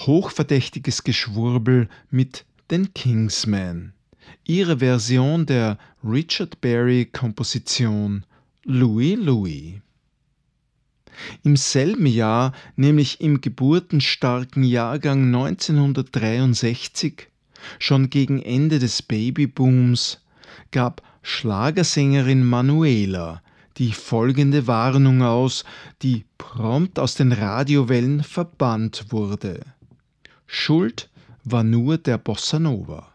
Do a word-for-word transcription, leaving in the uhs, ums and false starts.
hochverdächtiges Geschwurbel mit den Kingsmen. Ihre Version der Richard Berry-Komposition Louie Louie. Im selben Jahr, nämlich im geburtenstarken Jahrgang neunzehnhundertdreiundsechzig, schon gegen Ende des Babybooms, gab Schlagersängerin Manuela die folgende Warnung aus, die prompt aus den Radiowellen verbannt wurde. Schuld war nur der Bossa Nova.